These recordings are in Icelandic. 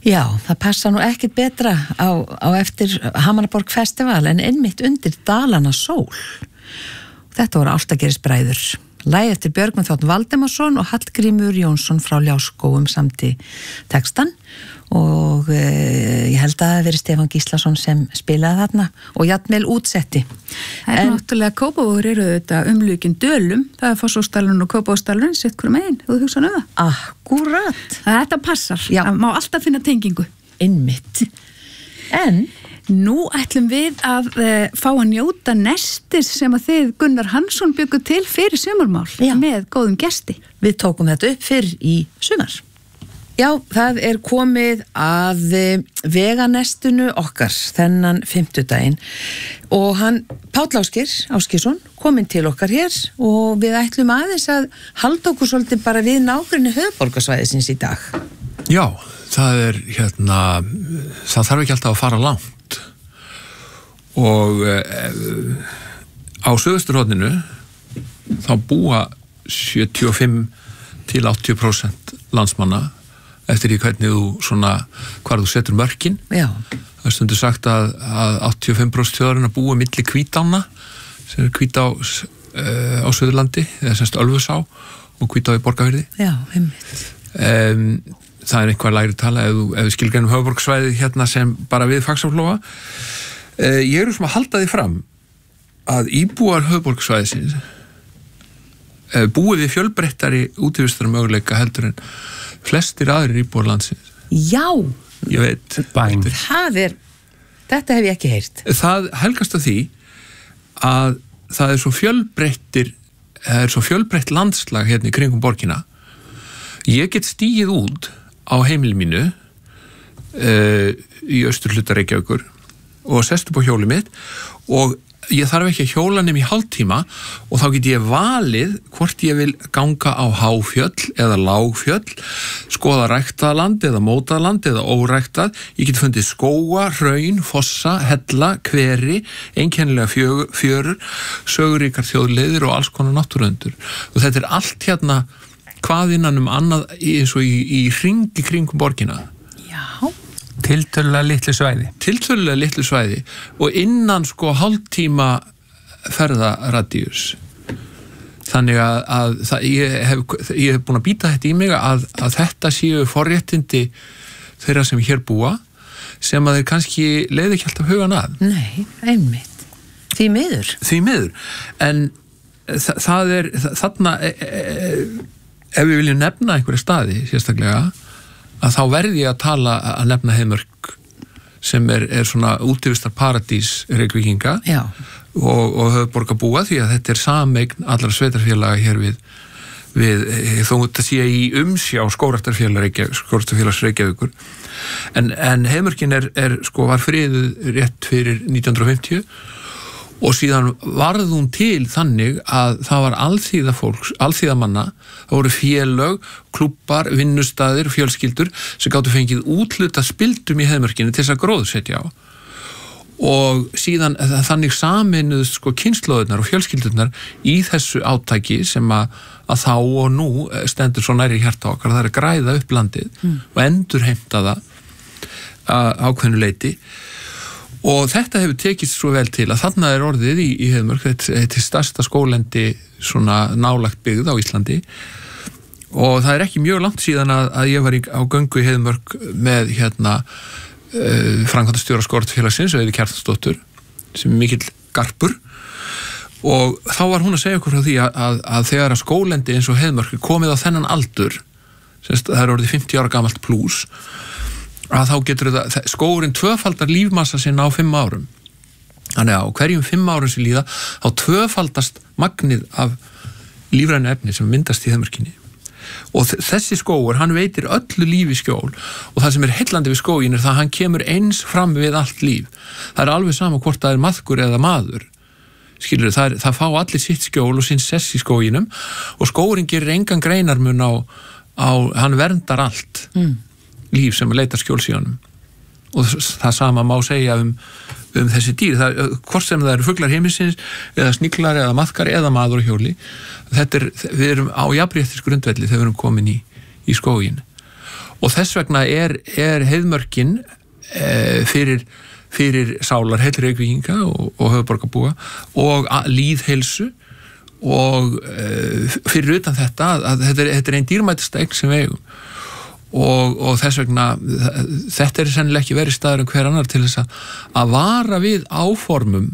Já, það passa nú ekkit betra á eftir Hamaraborg festival en einmitt undir Dalana sól. Þetta voru Álftagerisbræður. Lagið eftir Björgvin Þ. Valdimarsson og Hallgrímur Jónsson frá Ljáskógum samti textan og ég held að það hafi verið Stefán Gíslason sem spilaði þarna og jafnvel útsetti. Það er náttúrulega Kópavogur eru þetta umlukin dölum, það er Fossvógsdalurinn og Kópavogsdalurinn sitt hverjum megin, þú hugsa það? Akkúrat. Þetta passar, það má alltaf finna tengingu. Einmitt. En nú ætlum við að fá að njóta nestis sem að þið Gunnar Hansson byggu til fyrir sumarmál með góðum gesti. Við tókum þetta upp fyrr í sumar. Já, það er komið að veganestinu okkar þennan fimmtudaginn og hann Páll Ásgeirsson kominn til okkar hér og við ætlum aðeins að halda okkur svolítið bara við nágrenni höfuðborgarsvæðisins í dag. Já, það er það þarf ekki alltaf að fara langt og á suðausturhorninu þá búa 75 til 80% landsmanna eftir í hvernig hvar þú setur mörkin. Já. Það er stundu sagt að 85% þjóðarinnar búa milli Hvítána sem er Hvítá á Suðurlandi eða semst Ölfusá og Hvítá í Borgarfirði. Já, einmitt. Það er einhver lægri tala ef við skilgreinum höfuðborgarsvæðið hérna sem bara við Faxaflóa. Ég er að halda því fram að íbúar höfuðborgarsvæðisins búið við fjölbreyttari útivistarmöguleika heldur en flestir aðrir íbúar landsins. Já, ég veit. Þetta hef ég ekki heyrt. Það helgast af því að það er svo fjölbreytt landslag hérna í kringum borgina. Ég get stíið út á heimili mínu í austurhluta Reykjavíkur og sest upp á hjólið mitt og ég þarf ekki að hjóla nema í hálftíma og þá get ég valið hvort ég vil ganga á háfjöll eða lágfjöll, skoða ræktaðland eða mótaðland eða óræktað. Ég get fundið skóga, hraun, fossa, hella, hveri, einkennilega fjörur, söguríkar þjóðleiðir og alls konar náttúruundur. Og þetta er allt hérna hvað innan annað eins og í hringi kringum borgina. Já. Tiltölulega litlu svæði og innan hálftíma ferðaradíus. Þannig að ég hef búin að býta þetta í mig að þetta séu forréttindi þeirra sem hér búa sem að þeir kannski leiði ekki alltaf hugan að. Nei, einmitt. Því miður. En það er þarna ef við viljum nefna einhverja staði sérstaklega að þá verði ég að nefna Heiðmörk sem er svona útivistar paradís Reykvíkinga og höfuðborgarbúa því að þetta er sameign allra sveitarfélaga hér við þó þetta sé í umsjá skógræktarfélags Reykjavíkur en Heiðmörkin var friðuð rétt fyrir 1950 og síðan varð hún til þannig að það var alþýðamanna, það voru félög, klúbbar, vinnustaðir, fjölskyldur sem gátu fengið úthlutað spildum í Heiðmörkinni til þess að gróðsetja á. Og síðan þannig sameinuðust kynslóðurnar og fjölskyldurnar í þessu átaki sem að þá og nú stendur svo nærri hjarta okkar, það er að græða upp landið og endurheimta það ákveðnu leyti. Og þetta hefur tekist svo vel til að þarna er orðið í Heiðmörk, þetta er stærsta skólendi svona nálagt byggð á Íslandi og það er ekki mjög langt síðan að ég var á göngu í Heiðmörk með framkvæmdastjóra Skortfélagsins, Auði Kjartansdóttur, sem er mikill garpur og þá var hún að segja okkur frá því að þegar að skólendi eins og Heiðmörk er komið á þennan aldur, það er orðið 50 ára gamalt plús, að þá getur skógurinn tvöfaldar lífmassa sinna á 5 árum. Þannig að á hverjum 5 árum sem líða þá tvöfaldast magnið af lífrænu efni sem myndast í Heiðmörkinni. Og þessi skógur, hann veitir öllu lífi skjól og það sem er heillandi við skóginn er það að hann kemur eins fram við allt líf. Það er alveg sama hvort það er maðkur eða maður. Skilur, það fá allir sitt skjól og sinn sess í skóginum og skógurinn gerir engan greinarmun á hann verndar allt. Líf sem leitar skjóls í honum og það sama má segja um þessi dýr, hvort sem það eru fuglar heimsins eða sniglar eða maðkar eða maður og hjóli, við erum á jafnréttis grundvelli þegar við erum komin í skóginn og þess vegna heiðmörkin fyrir sálar heil Reykvíkinga og höfuðborgarbúa og lýðheilsu og fyrir utan þetta að þetta einn dýrmætasta eign sem við eigum og þess vegna þetta sennilega ekki verið staður en hver annar til þess að vara við áformum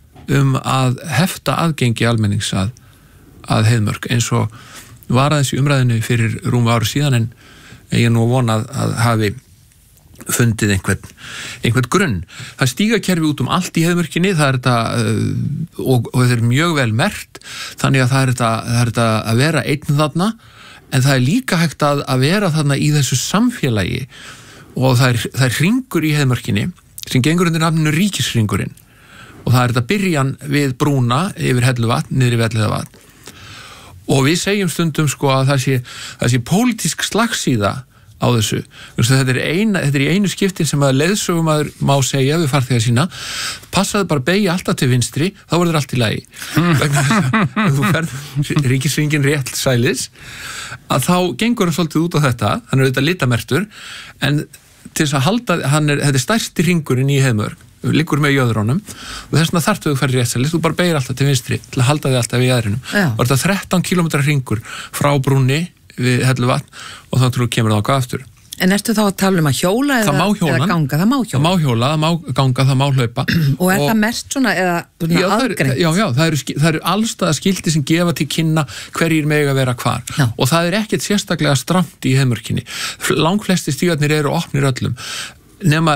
að hefta aðgengi almennings að heiðmörk eins og var aðeins í umræðinu fyrir rúmu ári síðan en ég nú vonað að hafi fundið einhvern grunn. Það stígakerfi út allt í heiðmörkinni, það þetta og þetta mjög vel merkt, þannig að það þetta að vera einn þarna, en það líka hægt að vera þarna í þessu samfélagi og það hringur í heiðmörkinni sem gengur undir nafninu Ríkishringurinn og það þetta byrjan við brúna yfir Helluvatn, niður í Elliðavatn og við segjum stundum sko að það sé pólitísk slagsíða á þessu. Þetta er í einu skiptin sem að leiðsögumaður má segja við farþega sína, passaðu bara beygja alltaf til vinstri, þá verður allt í lagi. Vegna þess að þú ferð Ríkishringinn rétt sælis, að þá gengur hann svolítið út á þetta, hann auðvitað litamertur, en til þess að halda, þetta stærsti hringurinn í heiðmörk, liggur með jöðrónum og þess vegna þarftu þú ferð rétt sælis, þú bara beygir alltaf til vinstri til að halda þig alltaf í jaðrinum. Og þetta 13 km hringur frá brúnni við Helluvatn og þá trú kemur það á aftur. En ertu þá að tala að hjóla eða ganga? Það má hjóla. Það má hjóla, það má ganga, það má hlaupa. Og það merkt svona eða aðgreint? Já, það eru allstaða skilti sem gefa til kynna hverjir mega vera hvar. Já. Og það ekkert sérstaklega strangt í heiðmörkinni. Langflesti stígarnir eru opnir öllum. Nema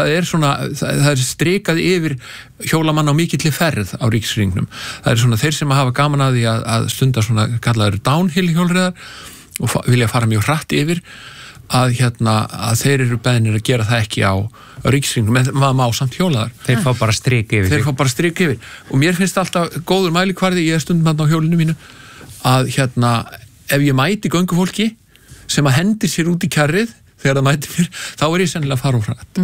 það strikað yfir hjólamann á mikilli ferð á Ríkishringnum. Það svona þeir sem hafa gaman að því að stunda svona kallaður downhill hjólreiðar og vilja fara mjög hratt yfir að þeir eru beðnir að gera það ekki á Ríkishringnum, en maður má samt hjólaðar. Þeir fá bara strik yfir. Og mér finnst alltaf góður mælikvarði, ég stundum á hjólinu mínu, að ef ég mæti göngufólki sem að hendir sér út í kjarrið þegar það mæti mér, þá ég sennilega að fara úr hratt.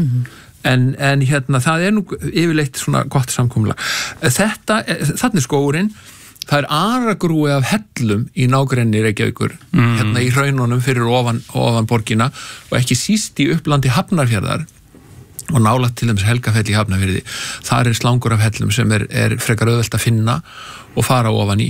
En það nú yfirleitt svona gott samkomulag. Þarna skógurinn, það aragrúi af hellum í nágrenni Reykjavíkur, í hraununum fyrir ofan borgina og ekki síst í upplandi Hafnarfjarðar og nálægt til þess Helgafell í Hafnarfirði. Þar slangur af hellum sem frekar auðvelt að finna og fara ofan í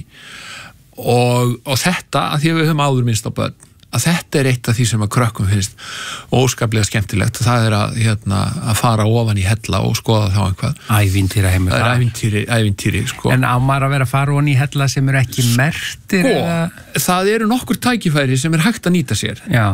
og þetta, að því að við höfum áður minnst á börn, að þetta eitt af því sem að krökkum finnst óskaplega skemmtilegt, það að fara ofan í hella og skoða þá einhvað. Ævintýra heimur. Það ævintýri, sko. En á maður að vera að fara ofan í hella sem eru ekki merktir? Það eru nokkur tækifæri sem hægt að nýta sér. Já.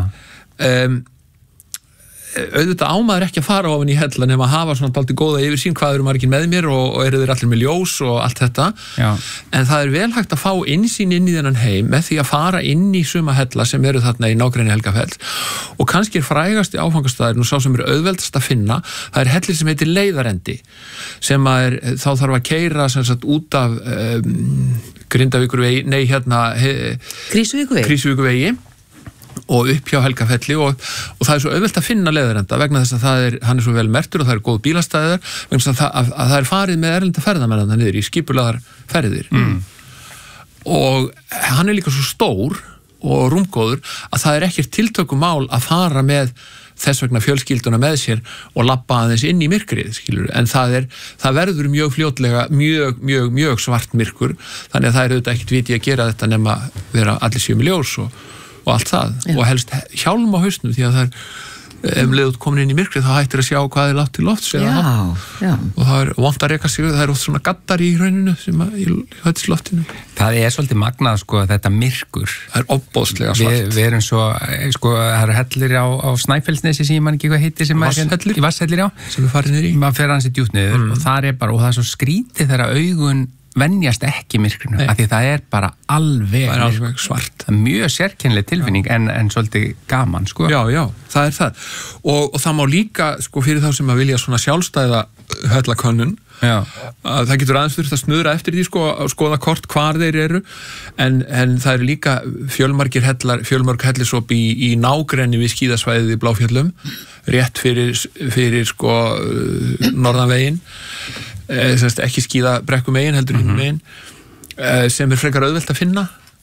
Auðvitað ámaður ekki að fara ofan í hella nema að hafa svona dálítið góða yfirsýn hvað eru margir með mér og eru þeir allir með ljós og allt þetta. Já. En það vel hægt að fá innsýn inn í þennan heim með því að fara inn í suma hella sem eru þarna í nágrenni Helgafells og kannski frægasti áfangastæðurinn og sá sem auðveldast að finna, það hellir sem heitir Leiðarendi sem þá þarf að keyra sem sagt út af Grindavíkurvegi, Krýsuvíkurvegi og upp hjá Helgafelli og það svo auðvelt að finna Leiðarenda vegna þess að hann svo vel merktur og það góð bílastæðar vegna þess að það farið með erlenda ferðamenn niður í skipulaðar ferðir og hann líka svo stór og rúmgóður að það ekkert tiltökumál að fara með þess vegna fjölskylduna með sér og labba aðeins inn í myrkrið, skilur, en það verður mjög fljótlega mjög svart myrkur, þannig að það auðvitað ekkert viti að gera þetta nema vera allir séu með ljós og allt það. Já. Og helst hjálm á hausnum því að það leið komin inn í myrkrið þá hættir að sjá hvað látt til lofts og það vont að reka sig, það oft svona gattar í hrauninu sem í höfðisloftinu. Það svolítið magnað sko þetta myrkur. Það ofboðslega svart. Við erum svo, sko það eru hellir á Snæfellsnesi sem ég man ekki hvað heitir sem í Vasshellir sem við farið niður í. Maður fer hans í djúpt niður og það bara, og það svo skrítið þegar augun venjast ekki myrkrinu, af því það bara alveg svart. Það mjög sérkennileg tilfinning en svolítið gaman, sko. Já, það það. Og það má líka, sko, fyrir þá sem að vilja svona sjálfstæða hellakönnun, það getur aðeins þurft að snuðra eftir því, sko, að skoða kort hvar þeir eru, en það eru líka fjölmörg hellisop í nágrenni við skíðasvæðið í Bláfjöllum, rétt fyrir sko, norðanveginn, ekki skíða brekkum megin heldur hinn megin sem frekar auðvelt að finna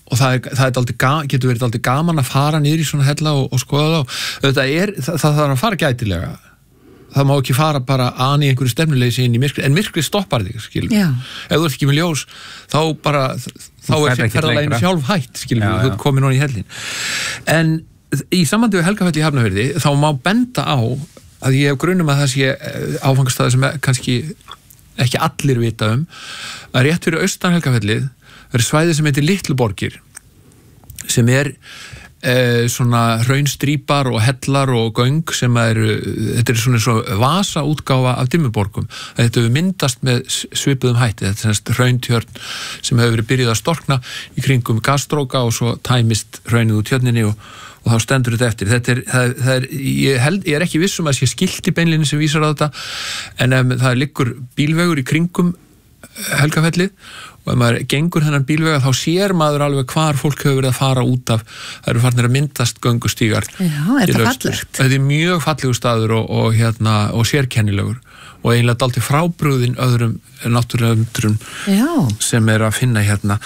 og getur verið aldrei gaman að fara niður í svona hella og skoða það þarf að fara gætilega, það má ekki fara bara an í einhverju stefnuleysi inn í myrkri, en myrkri stoppar þig, skilur ef þú ert ekki með ljós, þá er ferðalegin sjálf hætt, skilur þú ert komin í hellin. En í sambandi við Helgafell í Hafnarfirði þá má benda á að ég hef grunum að það sé áfangastaði sem kannski ekki allir vita að rétt fyrir austan Helgafellið er svæði sem heitir Litluborgir, sem svona hraunstrýpar og hellar og göng sem þetta svona svo vasa útgáfa af Dimmuborgum. Þetta hefur myndast með svipuðum hætti, þetta er hraunTjörn sem hefur verið byrjuð að storkna í kringum gasstróka og svo tæmist hraunið úr tjörninni og þá stendur þetta eftir. Ég er ekki viss að sé skilti beinlinni sem vísar á þetta, en það liggur bílvegur í kringum Helgafellið og ef maður gengur þennan bílvega þá sér maður alveg hvar fólk hefur verið að fara út af, það eru farnir að myndast göngustígar. Já, er þetta fallegt? Þetta er mjög fallegur staður og sérkennilegur og eiginlega dálítið frábrugðinn öðrum náttúruundrum sem að finna hérna.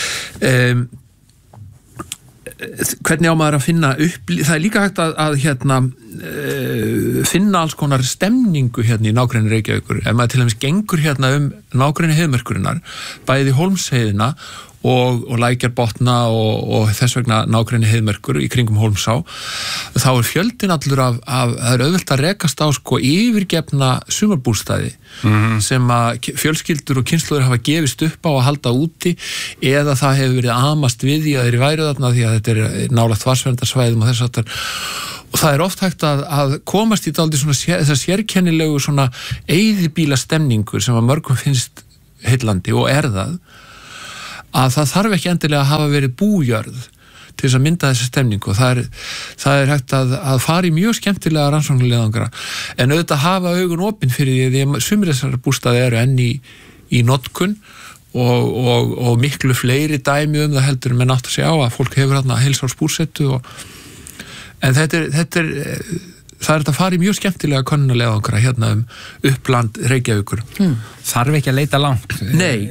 Hvernig á maður að finna það líka hægt að finna alls konar stemningu hérna í nágrenni Reykjavíkur. Ef maður til dæmis gengur hérna nágrenni heiðmörkurinnar, bæði Hólmsheiðina og Lækjarbotna og þess vegna nágrenni heiðmörkur í kringum Hólmsá, þá fjöldin allur af það er auðvelt að rekast á yfirgefna sumarbústaði sem að fjölskyldur og kynslóðir hafa gefist upp á að halda úti, eða það hefur verið amast við því að þeir væru þarna því að þetta er nálægt vatnsverndarsvæðum og þess aftar. Og það er oft hægt að komast í dálítið þessar sérkennilegu svona eyðibíla stemningur sem að mörgum finnst heillandi og það, að það þarf ekki endilega að hafa verið bújörð til þess að mynda þessi stemningu og það er hægt að fara í mjög skemmtilega rannsóknarleiðangra, en auðvitað hafa augun opin fyrir því að sumir þessar bústaði eru enn í notkun og miklu fleiri dæmi það heldur en menn átt að segja á að fólk hefur hérna heilsársbúrsettu en það er að fara í mjög skemmtilega könnunarleiðangra hérna uppland Reykjavíkur. Þarf ekki að leita langt. Nei,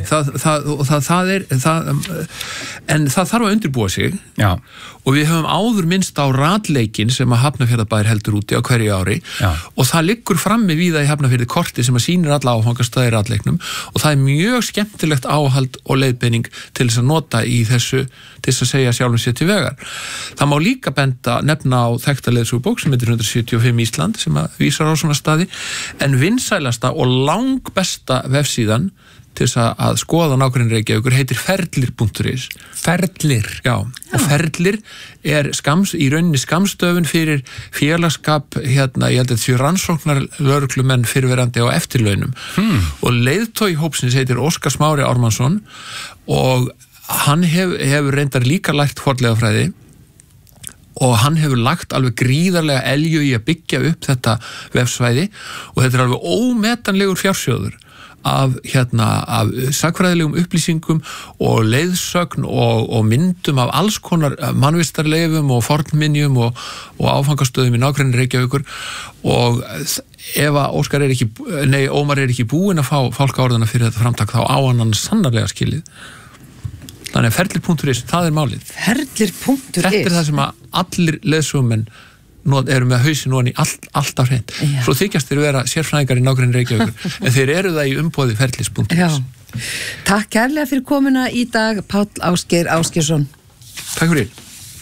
en það þarf að undirbúa sig. Já. Og við höfum áður minnst á ratleikin sem að Hafnarfjarðarbær heldur úti á hverju ári. Já. Og það liggur frammi víða í Hafnarfjarði korti sem að sýnir alla áfangastæði í ratleiknum og það er mjög skemmtilegt áhald og leiðbeining til þess að nota í þessu til þess að segja sjálfum sér til vegar. Það má líka nefna á þekkta leiðsögubók sem heitir 175 Ísland sem að vísar á svona staði, en vinsælasta og langbesta vefsíðan til þess að skoða nágrenni Reykjavíkur heitir ferlir.is. Ferlir? Já, og ferlir er í rauninni skammstöfun fyrir félagskap ég held að þessu rannsóknar lögreglumenn fyrirverandi á eftirlaunum. Og leiðtogi hópsins heitir Óskar Smári Ármannsson og hann hefur reyndar líka lært fornleifafræði og hann hefur lagt alveg gríðarlega elju í að byggja upp þetta vefsvæði og þetta er alveg ómetanlegur fjársjóður af sakfræðilegum upplýsingum og leiðsögn og myndum af alls konar mannvistarleifum og fornminjum og áfangastöðum í nágrenni Reykjavíkur og ef að Ómar er ekki búinn að fá fálkaorðana fyrir þetta framtak þá á hann sannarlega skilið. Þannig að ferlir.is, það er málið. Ferlir.is? Þetta er það sem að allir leiðsögumenn eru með hausin ofan í alltaf hreint. Svo þykjast þeir vera sérfræðingar í nágrenni Reykjavíkur, en þeir eru það í umboði ferlis.is. Já. Takk kærlega fyrir komuna í dag, Páll Ásgeir Ásgeirsson. Takk fyrir.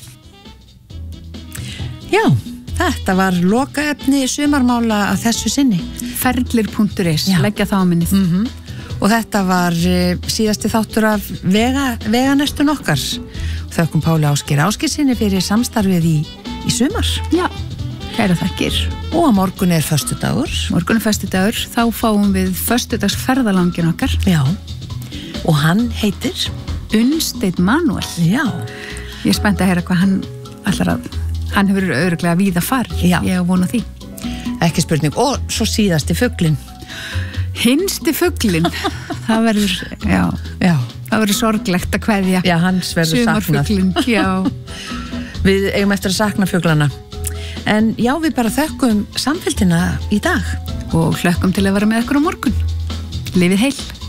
Já, þetta var lokaefni sumarmála að þessu sinni. Ferlir.is, leggja það á minnið. Og þetta var síðasti þáttur af veganestun okkar. Þökkum Páli Ásgeir Ásgeirssyni fyrir samstarfið í sumar. Já, kæra þakkir. Og á morgun er föstudagur. Morgun er föstudagur, þá fáum við föstudagsferðalangin okkar. Já, og hann heitir? Unnsteinn Manuel. Já. Ég er spennt að heyra hvað hann hefur örugglega víða farið. Já. Ég vona því. Ekki spurning. Og svo síðasti fuglinn. Hinsti fuglinn, það verður, það verður sorglegt að kveðja. Já, hans verður saknað. Já. Við eigum eftir að sakna fuglana. En já, við bara þökkum samfélgina í dag. Og hlökkum til að vera með ykkur á morgun. Lifið heil.